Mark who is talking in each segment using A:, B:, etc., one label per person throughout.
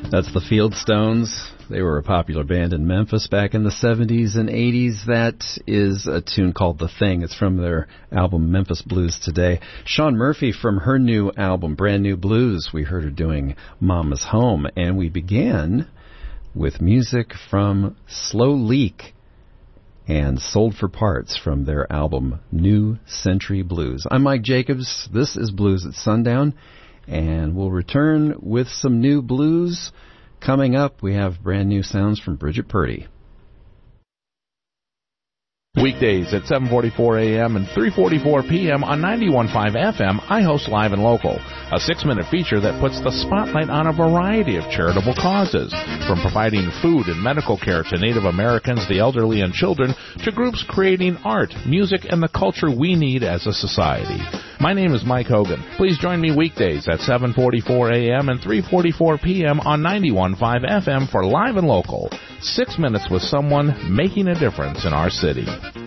A: That's the Fieldstones. They were a popular band in Memphis back in the 70s and 80s. That is a tune called The Thing. It's from their album Memphis Blues Today. Shawn Murphy from her new album, Brand New Blues. We heard her doing Mama's Home. And we began with music from Slow Leak and Sold for Parts from their album New Century Blues. I'm Mike Jacobs. This is Blues at Sundown. And we'll return with some new blues. Coming up, we have brand new sounds from Bridget Purdy.
B: Weekdays at 7:44 a.m. and 3:44 p.m. on 91.5 FM, I host Live and Local, a 6-minute feature that puts the spotlight on a variety of charitable causes, from providing food and medical care to Native Americans, the elderly, and children, to groups creating art, music, and the culture we need as a society. My name is Mike Hogan. Please join me weekdays at 7:44 a.m. and 3:44 p.m. on 91.5 FM for Live and Local, 6 minutes with someone making a difference in our city.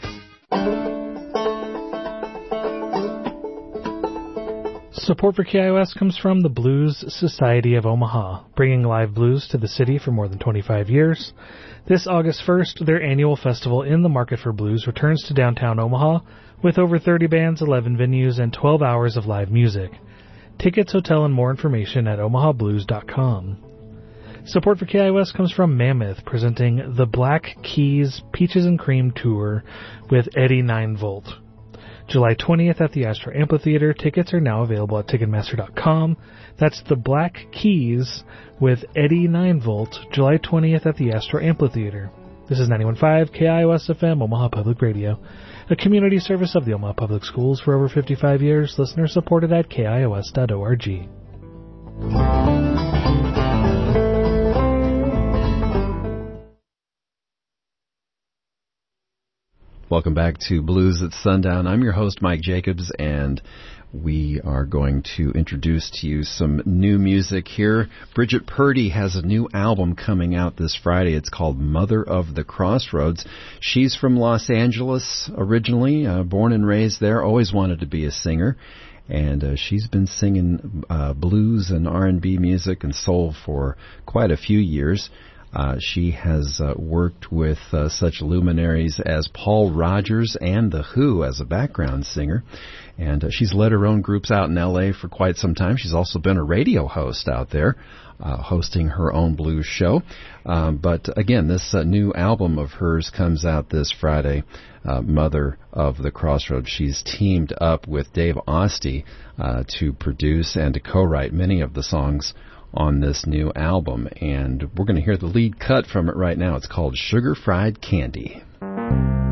C: Support for KIOS comes from the Blues Society of Omaha, bringing live blues to the city for more than 25 years. This August 1st, their annual festival In the Market for Blues returns to downtown Omaha with over 30 bands, 11 venues, and 12 hours of live music. Tickets, hotel, and more information at omahablues.com. Support for KIOS comes from Mammoth, presenting the Black Keys Peaches and Cream Tour with Eddie 9V. July 20th at the Astro Amphitheater. Tickets are now available at Ticketmaster.com. That's the Black Keys with Eddie 9V, July 20th at the Astro Amphitheater. This is 91.5 KIOS FM, Omaha Public Radio, a community service of the Omaha Public Schools for over 55 years. Listener supported at KIOS.org.
A: Welcome back to Blues at Sundown. I'm your host, Mike Jacobs, and we are going to introduce to you some new music here. Bridget Purdy has a new album coming out this Friday. It's called Mother of the Crossroads. She's from Los Angeles originally, born and raised there, always wanted to be a singer. And she's been singing blues and R&B music and soul for quite a few years. She has worked with such luminaries as Paul Rodgers and The Who as a background singer. And she's led her own groups out in L.A. for quite some time. She's also been a radio host out there, hosting her own blues show. But again, this new album of hers comes out this Friday, Mother of the Crossroads. She's teamed up with Dave Ostie to produce and to co-write many of the songs on this new album, and we're going to hear the lead cut from it right now. It's called Sugar Fried Candy.